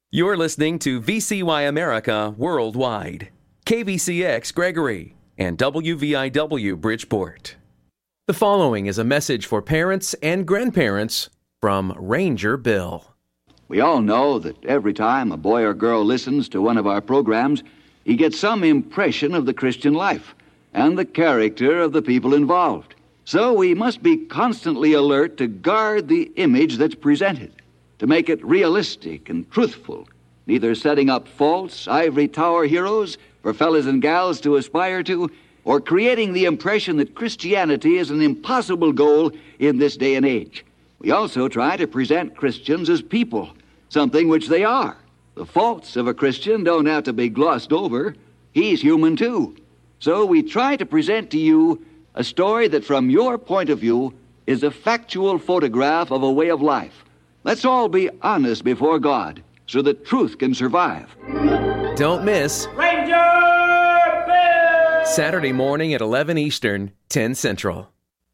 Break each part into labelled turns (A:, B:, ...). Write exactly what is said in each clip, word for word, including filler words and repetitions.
A: You're listening to V C Y America Worldwide, K V C X Gregory, and W V I W Bridgeport. The following is a message for parents and grandparents from Ranger Bill.
B: We all know that every time a boy or girl listens to one of our programs, he gets some impression of the Christian life and the character of the people involved. So we must be constantly alert to guard the image that's presented, to make it realistic and truthful, neither setting up false ivory tower heroes for fellas and gals to aspire to, or creating the impression that Christianity is an impossible goal in this day and age. We also try to present Christians as people, something which they are. The faults of a Christian don't have to be glossed over. He's human too. So we try to present to you a story that from your point of view is a factual photograph of a way of life. Let's all be honest before God so that truth can survive.
A: Don't miss
C: Ranger Bill!
A: Saturday morning at eleven Eastern, ten Central.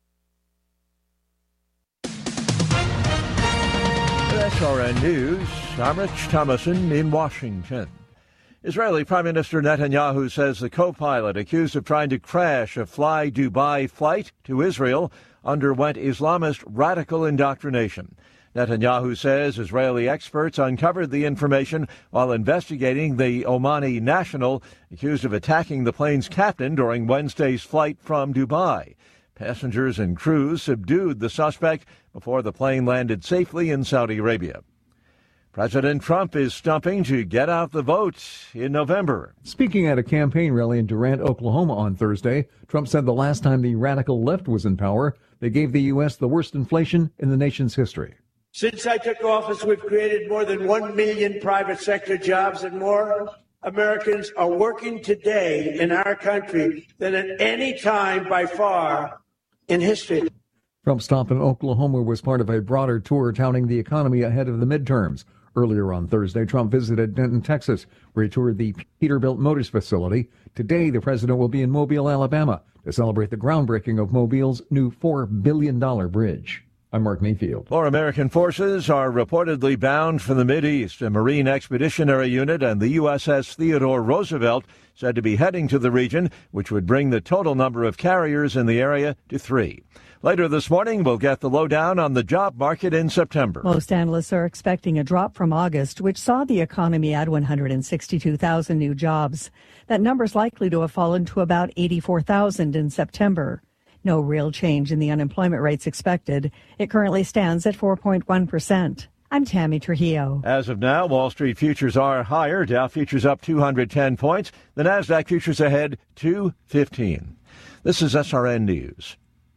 D: S R N News, I'm Rich Thomason in Washington. Israeli Prime Minister Netanyahu says the co-pilot accused of trying to crash a Fly Dubai flight to Israel underwent Islamist radical indoctrination. Netanyahu says Israeli experts uncovered the information while investigating the Omani national accused of attacking the plane's captain during Wednesday's flight from Dubai. Passengers and crews subdued the suspect before the plane landed safely in Saudi Arabia. President Trump is stumping to get out the vote in November.
E: Speaking at a campaign rally in Durant, Oklahoma on Thursday, Trump said the last time the radical left was in power, they gave the U S the worst inflation in the nation's history.
C: Since I took office, we've created more than one million private sector jobs, and more Americans are working today in our country than at any time by far in history.
E: Trump's stop in Oklahoma was part of a broader tour touting the economy ahead of the midterms. Earlier on Thursday, Trump visited Denton, Texas, where he toured the Peterbilt Motors facility. Today, the president will be in Mobile, Alabama, to celebrate the groundbreaking of Mobile's new four billion dollars bridge. I'm Mark Mayfield.
D: More American forces are reportedly bound for the Mideast. A Marine Expeditionary Unit and the U S S Theodore Roosevelt said to be heading to the region, which would bring the total number of carriers in the area to three. Later this morning, we'll get the lowdown on the job market in September.
F: Most analysts are expecting a drop from August, which saw the economy add one hundred sixty-two thousand new jobs. That number is likely to have fallen to about eighty-four thousand in September. No real change in the unemployment rates expected. It currently stands at four point one percent. I'm Tammy Trujillo.
D: As of now, Wall Street futures are higher. Dow futures up two hundred ten points. The Nasdaq futures ahead two fifteen. This is S R N News.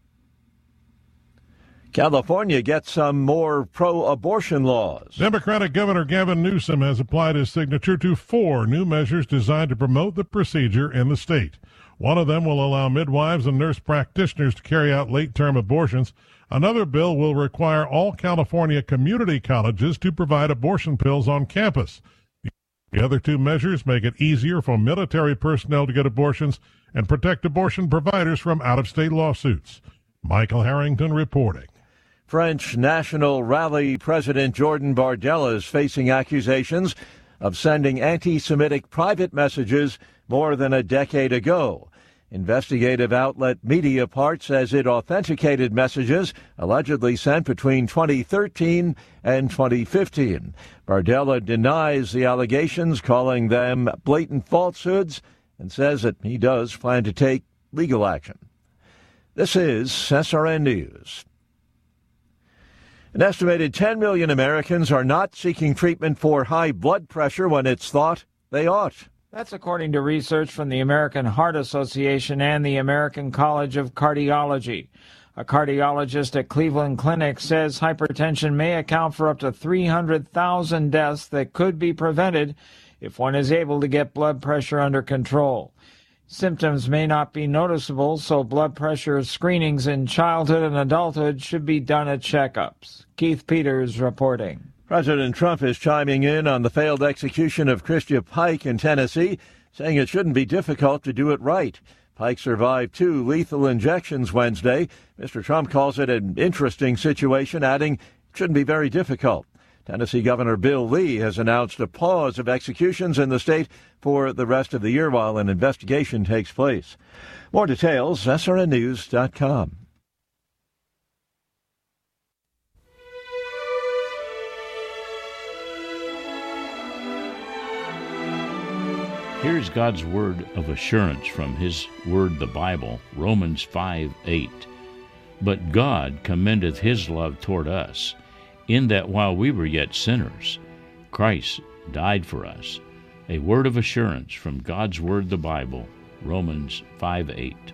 D: California gets some more pro-abortion laws.
G: Democratic Governor Gavin Newsom has applied his signature to four new measures designed to promote the procedure in the state. One of them will allow midwives and nurse practitioners to carry out late-term abortions. Another bill will require all California community colleges to provide abortion pills on campus. The other two measures make it easier for military personnel to get abortions and protect abortion providers from out-of-state lawsuits. Michael Harrington reporting.
D: French National Rally President Jordan Bardella is facing accusations of sending anti-Semitic private messages more than a decade ago. Investigative outlet Mediapart says it authenticated messages allegedly sent between twenty thirteen and twenty fifteen. Bardella denies the allegations, calling them blatant falsehoods, and says that he does plan to take legal action. This is S R N News. An estimated ten million Americans are not seeking treatment for high blood pressure when it's thought they ought.
H: That's according to research from the American Heart Association and the American College of Cardiology. A cardiologist at Cleveland Clinic says hypertension may account for up to three hundred thousand deaths that could be prevented if one is able to get blood pressure under control. Symptoms may not be noticeable, so blood pressure screenings in childhood and adulthood should be done at checkups. Keith Peters reporting.
D: President Trump is chiming in on the failed execution of Christia Pike in Tennessee, saying it shouldn't be difficult to do it right. Pike survived two lethal injections Wednesday. Mister Trump calls it an interesting situation, adding it shouldn't be very difficult. Tennessee Governor Bill Lee has announced a pause of executions in the state for the rest of the year while an investigation takes place. More details, S R N news dot com.
I: Here's God's word of assurance from his word, the Bible, Romans five eight. But God commendeth his love toward us, in that while we were yet sinners, Christ died for us. A word of assurance from God's word, the Bible, Romans five eight.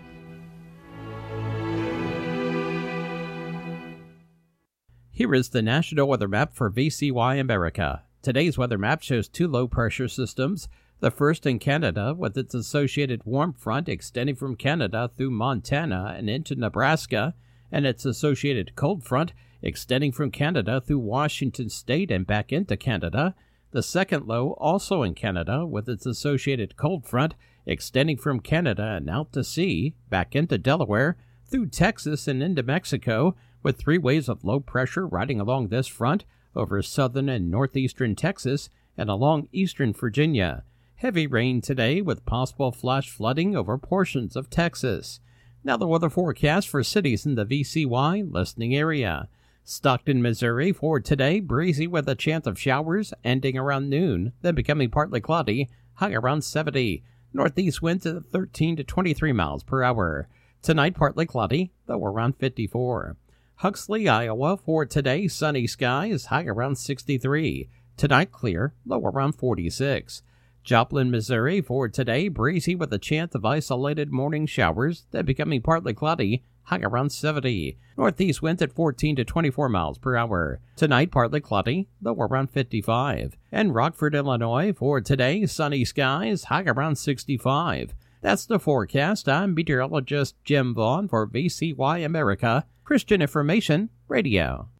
J: Here is the National Weather Map for V C Y America. Today's weather map shows two low-pressure systems. The first in Canada, with its associated warm front extending from Canada through Montana and into Nebraska, and its associated cold front extending from Canada through Washington State and back into Canada. The second low, also in Canada, with its associated cold front extending from Canada and out to sea, back into Delaware, through Texas and into Mexico, with three waves of low pressure riding along this front over southern and northeastern Texas and along eastern Virginia. Heavy rain today with possible flash flooding over portions of Texas. Now the weather forecast for cities in the V C Y listening area. Stockton, Missouri for today, breezy with a chance of showers ending around noon, then becoming partly cloudy, high around seventy. Northeast winds at thirteen to twenty-three miles per hour. Tonight partly cloudy, though around fifty-four. Huxley, Iowa for today, sunny skies, high around sixty-three. Tonight clear, low around forty-six. Joplin, Missouri for today, breezy with a chance of isolated morning showers, then becoming partly cloudy, high around seventy. Northeast winds at fourteen to twenty-four miles per hour. Tonight, partly cloudy, low around fifty-five. And Rockford, Illinois for today, sunny skies, high around sixty-five. That's the forecast. I'm meteorologist Jim Vaughn for V C Y America, Christian Information Radio.